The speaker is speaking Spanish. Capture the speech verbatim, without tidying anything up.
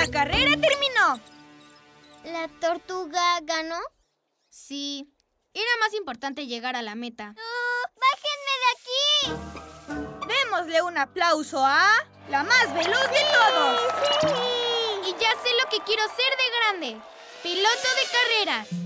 La carrera terminó. ¿La tortuga ganó? Sí. Era más importante llegar a la meta. ¡Oh, bájenme de aquí! Démosle un aplauso a la más veloz de todos. ¡Sí! Y ya sé lo que quiero ser de grande. Piloto de carreras.